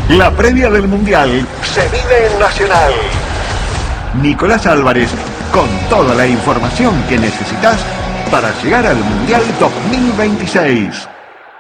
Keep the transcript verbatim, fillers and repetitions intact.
La previa del Mundial se vive en Nacional. Nicolás Álvarez, con toda la información que necesitas para llegar al Mundial dos mil veintiséis.